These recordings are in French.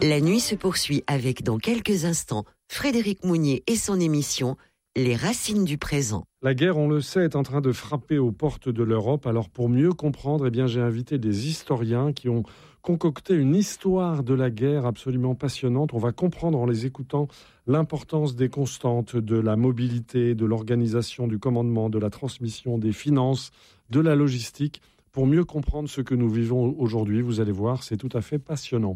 La nuit se poursuit avec, dans quelques instants, Frédéric Mounier et son émission Les racines du présent. La guerre, on le sait, est en train de frapper aux portes de l'Europe. Alors pour mieux comprendre, j'ai invité des historiens qui ont concocté une histoire de la guerre absolument passionnante. On va comprendre en les écoutant l'importance des constantes, de la mobilité, de l'organisation, du commandement, de la transmission, des finances, de la logistique. Pour mieux comprendre ce que nous vivons aujourd'hui, vous allez voir, c'est tout à fait passionnant.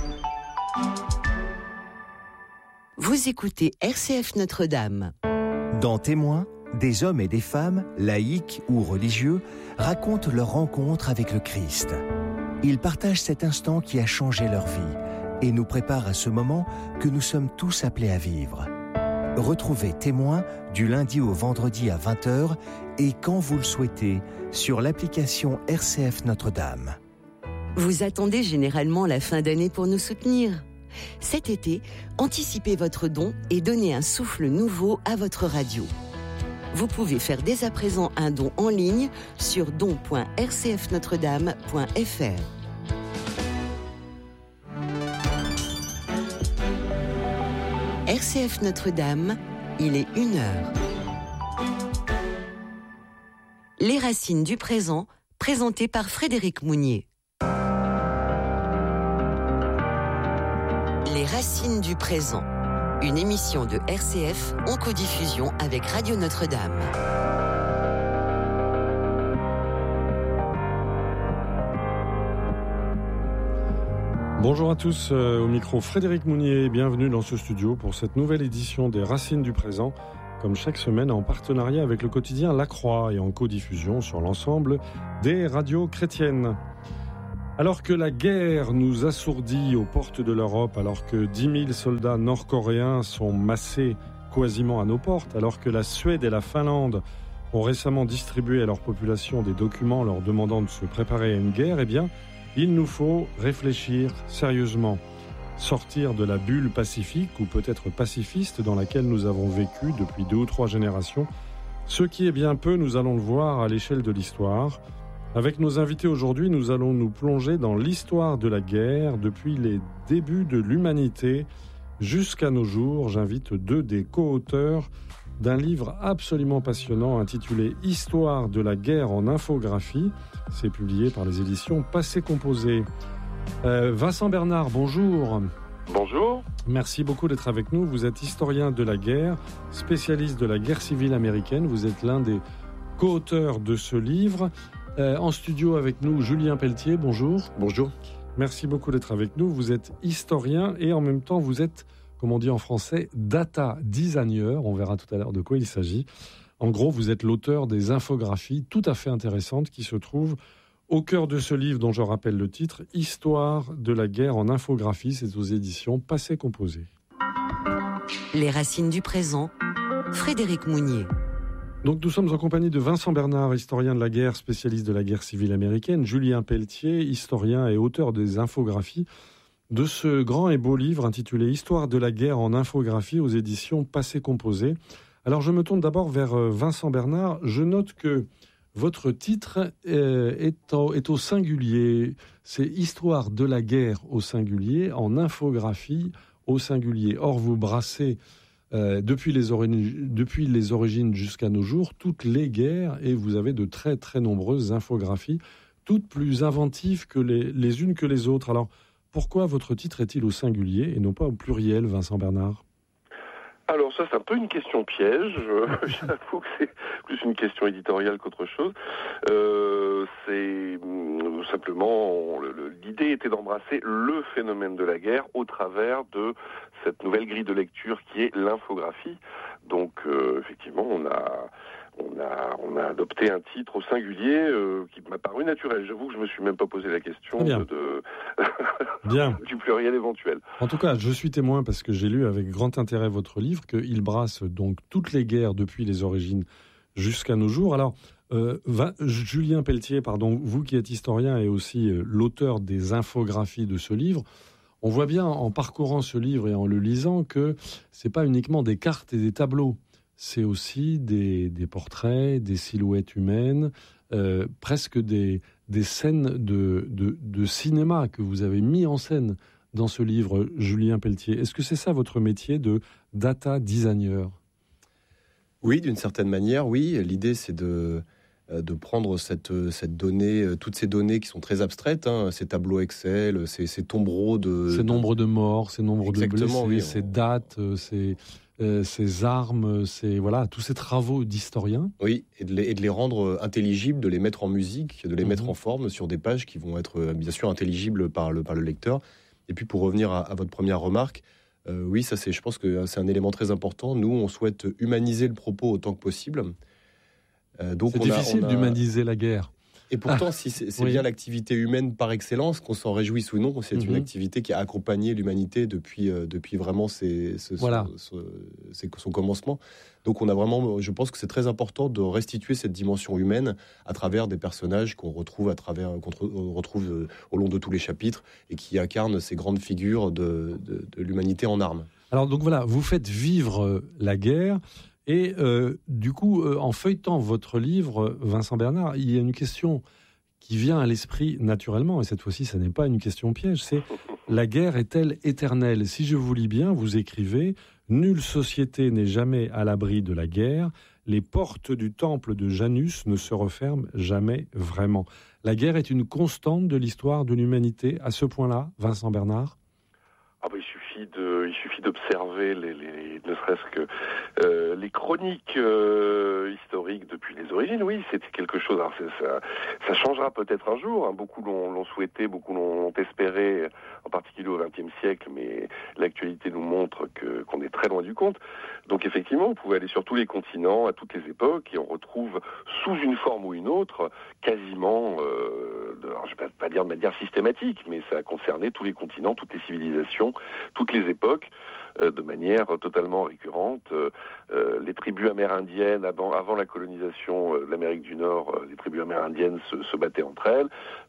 Vous écoutez RCF Notre-Dame. Dans Témoins, des hommes et des femmes, laïcs ou religieux, racontent leur rencontre avec le Christ. Ils partagent cet instant qui a changé leur vie et nous préparent à ce moment que nous sommes tous appelés à vivre. Retrouvez Témoins du lundi au vendredi à 20h et quand vous le souhaitez sur l'application RCF Notre-Dame. Vous attendez généralement la fin d'année pour nous soutenir. Cet été, anticipez votre don et donnez un souffle nouveau à votre radio. Vous pouvez faire dès à présent un don en ligne sur don.rcfnotredame.fr. RCF Notre-Dame, il est 1h. Les racines du présent, présenté par Frédéric Mounier. Les racines du présent, une émission de RCF en codiffusion avec Radio Notre-Dame. Bonjour à tous, au micro Frédéric Mounier, bienvenue dans ce studio pour cette nouvelle édition des Racines du présent, comme chaque semaine en partenariat avec le quotidien La Croix et en codiffusion sur l'ensemble des radios chrétiennes. Alors que la guerre nous assourdit aux portes de l'Europe, alors que 10 000 soldats nord-coréens sont massés quasiment à nos portes, alors que la Suède et la Finlande ont récemment distribué à leur population des documents leur demandant de se préparer à une guerre, il nous faut réfléchir sérieusement, sortir de la bulle pacifique ou peut-être pacifiste dans laquelle nous avons vécu depuis 2 ou 3 générations. Ce qui est bien peu, nous allons le voir à l'échelle de l'histoire. Avec nos invités aujourd'hui, nous allons nous plonger dans l'histoire de la guerre depuis les débuts de l'humanité jusqu'à nos jours. J'invite 2 des co-auteurs d'un livre absolument passionnant intitulé « Histoire de la guerre en infographie ». C'est publié par les éditions Passé Composé. Vincent Bernard, bonjour. Bonjour. Merci beaucoup d'être avec nous. Vous êtes historien de la guerre, spécialiste de la guerre civile américaine. Vous êtes l'un des co-auteurs de ce livre. En studio avec nous, Julien Pelletier, bonjour. Bonjour. Merci beaucoup d'être avec nous. Vous êtes historien et en même temps, vous êtes, comme on dit en français, data designer. On verra tout à l'heure de quoi il s'agit. En gros, vous êtes l'auteur des infographies tout à fait intéressantes qui se trouvent au cœur de ce livre dont je rappelle le titre, « Histoire de la guerre en infographie ». C'est aux éditions Passé Composé. Les racines du présent, Frédéric Mounier. Donc nous sommes en compagnie de Vincent Bernard, historien de la guerre, spécialiste de la guerre civile américaine, Julien Pelletier, historien et auteur des infographies, de ce grand et beau livre intitulé « Histoire de la guerre en infographie » aux éditions Passé Composé. Alors je me tourne d'abord vers Vincent Bernard. Je note que votre titre est au singulier. C'est « Histoire de la guerre » au singulier, en infographie au singulier. Or vous brassez depuis les origines jusqu'à nos jours, toutes les guerres, et vous avez de très très nombreuses infographies, toutes plus inventives que les unes que les autres. Alors, pourquoi votre titre est-il au singulier et non pas au pluriel, Vincent Bernard ? Alors ça, c'est un peu une question piège. J'avoue que c'est plus une question éditoriale qu'autre chose. C'est simplement l'idée était d'embrasser le phénomène de la guerre au travers de cette nouvelle grille de lecture qui est l'infographie. Donc effectivement, on a adopté un titre au singulier qui m'a paru naturel. J'avoue que je me suis même pas posé la question du pluriel éventuel. En tout cas, je suis témoin parce que j'ai lu avec grand intérêt votre livre qu'il brasse donc toutes les guerres depuis les origines jusqu'à nos jours. Alors, Julien Pelletier, vous qui êtes historien et aussi l'auteur des infographies de ce livre, on voit bien en parcourant ce livre et en le lisant que c'est pas uniquement des cartes et des tableaux. C'est aussi des portraits, des silhouettes humaines, presque des scènes de cinéma que vous avez mis en scène dans ce livre, Julien Pelletier. Est-ce que c'est ça votre métier de data designer ? Oui, d'une certaine manière, oui. L'idée, c'est de prendre cette donnée, toutes ces données qui sont très abstraites, ces tableaux Excel, ces tombereaux ces nombres de morts, ces nombres de blessés, oui, ces dates, ces armes, tous ces travaux d'historiens. Oui, et de les rendre intelligibles, de les mettre en musique, de les mettre en forme sur des pages qui vont être bien sûr intelligibles par le lecteur. Et puis pour revenir à votre première remarque, oui, ça je pense que c'est un élément très important. Nous, on souhaite humaniser le propos autant que possible. Donc c'est difficile d'humaniser la guerre. Et pourtant, si c'est bien l'activité humaine par excellence, qu'on s'en réjouisse ou non, c'est une activité qui a accompagné l'humanité depuis vraiment son commencement. Donc on a vraiment, je pense que c'est très important de restituer cette dimension humaine à travers des personnages qu'on retrouve au long de tous les chapitres et qui incarnent ces grandes figures de l'humanité en armes. Alors donc voilà, vous faites vivre la guerre. Et du coup, en feuilletant votre livre, Vincent Bernard, il y a une question qui vient à l'esprit naturellement, et cette fois-ci, ça n'est pas une question piège, c'est « La guerre est-elle éternelle ?» Si je vous lis bien, vous écrivez « Nulle société n'est jamais à l'abri de la guerre, les portes du temple de Janus ne se referment jamais vraiment. » La guerre est une constante de l'histoire de l'humanité, à ce point-là, Vincent Bernard ? Il suffit d'observer ne serait-ce que les chroniques historiques depuis les origines. Oui, c'était quelque chose. Alors ça changera peut-être un jour. Beaucoup l'ont souhaité, beaucoup l'ont espéré, en particulier au XXe siècle. Mais l'actualité nous montre qu'on est très loin du compte. Donc effectivement, vous pouvez aller sur tous les continents, à toutes les époques, et on retrouve sous une forme ou une autre, quasiment, alors je ne vais pas dire de manière systématique, mais ça a concerné tous les continents, toutes les civilisations, toutes les époques, de manière totalement récurrente. Les tribus amérindiennes, avant la colonisation de l'Amérique du Nord, les tribus amérindiennes se battaient entre elles.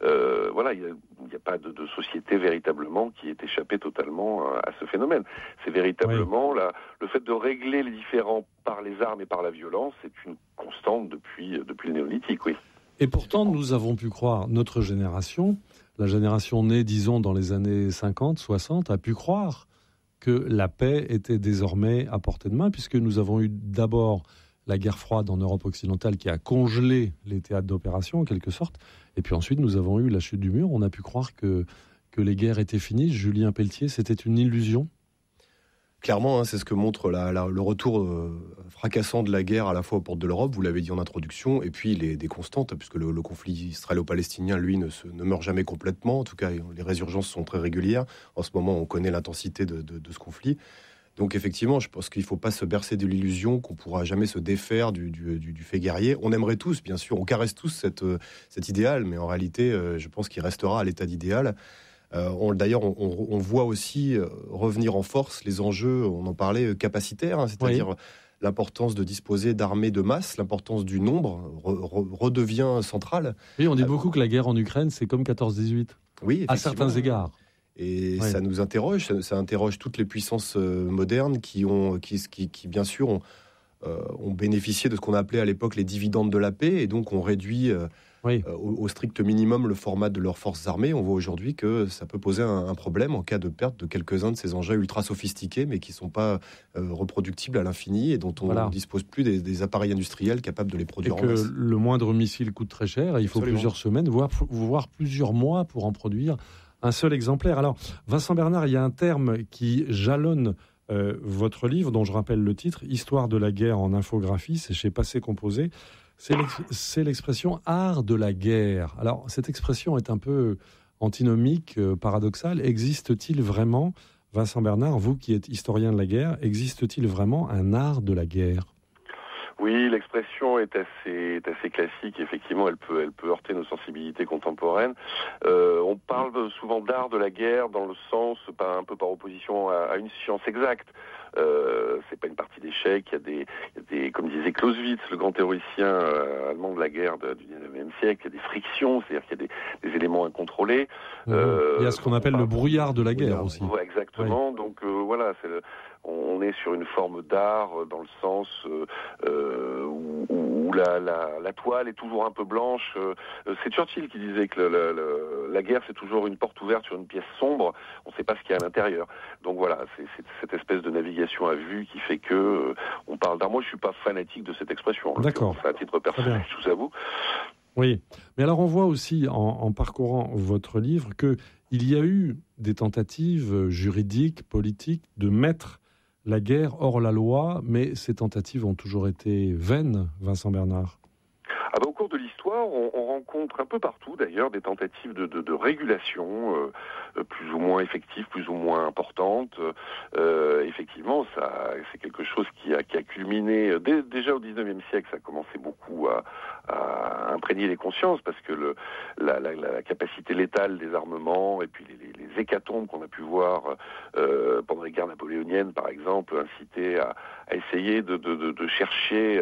Il n'y a pas de société véritablement qui ait échappé totalement à ce phénomène. C'est véritablement le fait de régler les différends par les armes et par la violence, c'est une constante depuis le néolithique, oui. Et pourtant, nous avons pu croire, notre génération, la génération née, disons, dans les années 50, 60, a pu croire que la paix était désormais à portée de main, puisque nous avons eu d'abord la guerre froide en Europe occidentale qui a congelé les théâtres d'opération, en quelque sorte, et puis ensuite nous avons eu la chute du mur. On a pu croire que les guerres étaient finies. Julien Pelletier, c'était une illusion ? Clairement, c'est ce que montre le retour fracassant de la guerre à la fois aux portes de l'Europe, vous l'avez dit en introduction, et puis des constantes, puisque le conflit israélo-palestinien, lui, ne meurt jamais complètement. En tout cas, les résurgences sont très régulières. En ce moment, on connaît l'intensité de ce conflit. Donc effectivement, je pense qu'il ne faut pas se bercer de l'illusion qu'on ne pourra jamais se défaire du fait guerrier. On aimerait tous, bien sûr, on caresse tous cet idéal, mais en réalité, je pense qu'il restera à l'état d'idéal. D'ailleurs, on voit aussi revenir en force les enjeux, on en parlait, capacitaires, c'est-à-dire l'importance de disposer d'armées de masse, l'importance du nombre redevient centrale. Oui, on dit beaucoup que la guerre en Ukraine, c'est comme 14-18, oui, à certains égards. Et ça nous interroge, ça interroge toutes les puissances modernes qui bien sûr, ont bénéficié de ce qu'on appelait à l'époque les dividendes de la paix, et donc on réduit au strict minimum le format de leurs forces armées. On voit aujourd'hui que ça peut poser un problème en cas de perte de quelques-uns de ces engins ultra sophistiqués, mais qui ne sont pas reproductive à l'infini et dont on ne dispose plus des appareils industriels capables de les produire en masse. Et que le moindre missile coûte très cher et il faut plusieurs semaines, voire plusieurs mois pour en produire un seul exemplaire. Alors, Vincent Bernard, il y a un terme qui jalonne votre livre, dont je rappelle le titre, « Histoire de la guerre en infographie », c'est chez Passé Composé. C'est l'expression « art de la guerre ». Alors, cette expression est un peu antinomique, paradoxale. Existe-t-il vraiment, Vincent Bernard, vous qui êtes historien de la guerre, existe-t-il vraiment un art de la guerre ? Oui, l'expression est assez classique. Effectivement, elle peut heurter nos sensibilités contemporaines. On parle souvent d'art de la guerre dans le sens, un peu par opposition à une science exacte. C'est pas une partie d'échec. Il y a des, comme disait Clausewitz, le grand théoricien allemand de la guerre du 19e siècle, il y a des frictions, c'est-à-dire qu'il y a des éléments incontrôlés. Il y a ce qu'on appelle le brouillard de la guerre aussi. Ouais, exactement. Oui. Donc voilà, on est sur une forme d'art dans le sens où la toile est toujours un peu blanche. C'est Churchill qui disait que la guerre, c'est toujours une porte ouverte sur une pièce sombre. On ne sait pas ce qu'il y a à l'intérieur. Donc voilà, c'est cette espèce de navigation à vue qui fait que on parle d'un. Moi, je suis pas fanatique de cette expression. D'accord. C'est à titre personnel, je vous avoue. Oui, mais alors on voit aussi en parcourant votre livre qu'il y a eu des tentatives juridiques, politiques de mettre la guerre hors la loi, mais ces tentatives ont toujours été vaines, Vincent Bernard. Au cours de l'histoire, on rencontre un peu partout d'ailleurs des tentatives de régulation plus ou moins effectives, plus ou moins importantes. Effectivement, c'est quelque chose qui a culminé déjà au XIXe siècle. Ça a commencé beaucoup à imprégner les consciences parce que la capacité létale des armements et puis les hécatombes qu'on a pu voir pendant les guerres napoléoniennes, par exemple, incitaient à essayer de chercher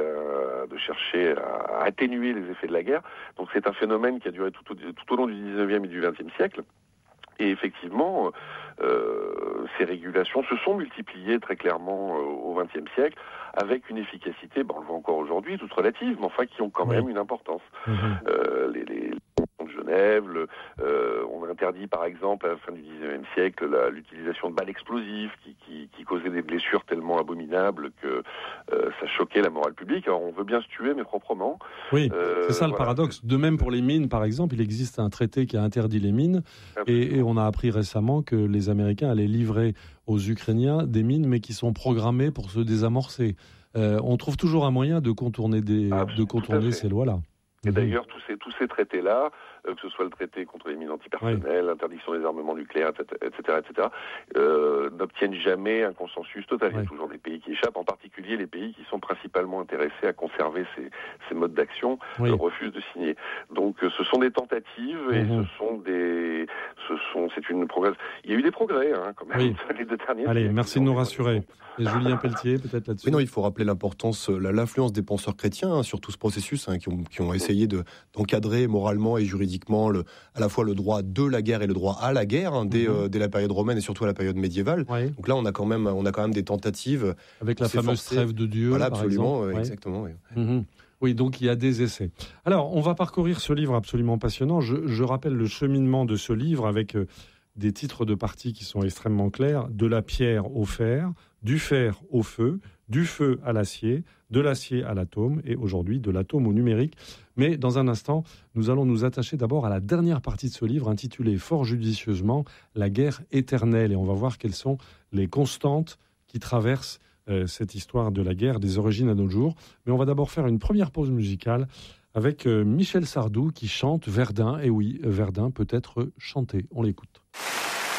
à atténuer les effets de la guerre. Donc c'est un phénomène qui a duré tout au long du 19e et du 20e siècle. Et effectivement, ces régulations se sont multipliées très clairement au XXe siècle, avec une efficacité, on le voit encore aujourd'hui, toute relative, mais enfin qui ont quand même une importance. Les de Genève, on a interdit par exemple à la fin du XIXe siècle l'utilisation de balles explosives qui causaient des blessures tellement abominables que ça choquait la morale publique. Alors on veut bien se tuer mais proprement. Oui, c'est ça le paradoxe. De même pour les mines par exemple, il existe un traité qui a interdit les mines et on a appris récemment que les Américains allaient livrer aux Ukrainiens des mines mais qui sont programmées pour se désamorcer. On trouve toujours un moyen de contourner ces lois-là. Et d'ailleurs, tous ces traités-là, que ce soit le traité contre les mines antipersonnelles, l'interdiction des armements nucléaires, etc., n'obtiennent jamais un consensus total. Il y a toujours des pays qui échappent, en particulier les pays qui sont principalement intéressés à conserver ces modes d'action, refusent de signer. Donc, ce sont des tentatives et c'est une progrès. Il y a eu des progrès, quand même, les 2 derniers. Allez, merci de nous rassurer. Et Julien Pelletier, peut-être là-dessus. Oui, non, il faut rappeler l'influence des penseurs chrétiens sur tout ce processus, qui ont essayé d'encadrer moralement et juridiquement à la fois le droit de la guerre et le droit à la guerre dès la période romaine et surtout à la période médiévale. Donc là, on a quand même des tentatives avec la fameuse trêve de Dieu. Voilà, par absolument, exemple. Exactement. Oui, donc il y a des essais. Alors, on va parcourir ce livre absolument passionnant. Je rappelle le cheminement de ce livre avec des titres de parties qui sont extrêmement clairs. De la pierre au fer, du fer au feu, du feu à l'acier, de l'acier à l'atome et aujourd'hui de l'atome au numérique. Mais dans un instant, nous allons nous attacher d'abord à la dernière partie de ce livre intitulée fort judicieusement « La guerre éternelle ». Et on va voir quelles sont les constantes qui traversent cette histoire de la guerre des origines à nos jours. Mais on va d'abord faire une première pause musicale avec Michel Sardou qui chante Verdun. Et oui, Verdun peut être chanté. On l'écoute.